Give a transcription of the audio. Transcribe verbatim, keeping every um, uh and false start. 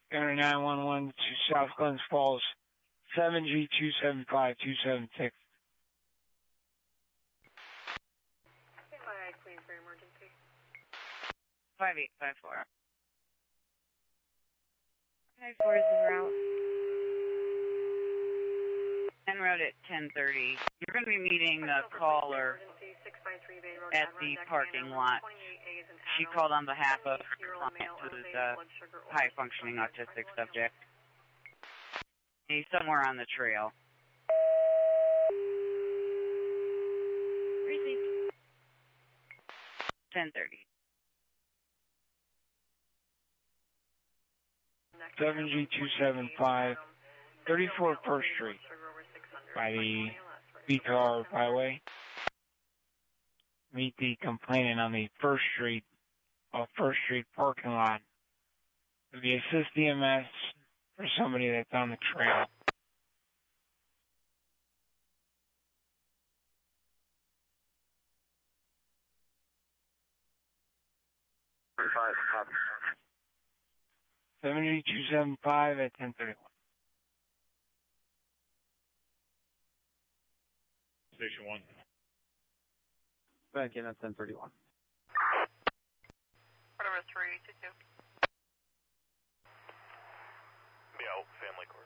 Gunner nine one one to South Glens Falls, seven G two seven five two seven six. Please for emergency. five eight five four. five four is the route. En route at ten thirty. You're going to be meeting the caller at the parking lot. She called on behalf of her client, who is a high-functioning autistic subject. He's somewhere on the trail. Received. ten thirty. seven G two seven five, thirty-four First Street, by the B P R Byway. Meet the complainant on the First Street, uh, First Street parking lot. It'll be assist E M S for somebody that's on the trail. seven G two seven five at ten thirty-one. Station one. Back in at ten thirty-one. Number three two two. Be out, family court.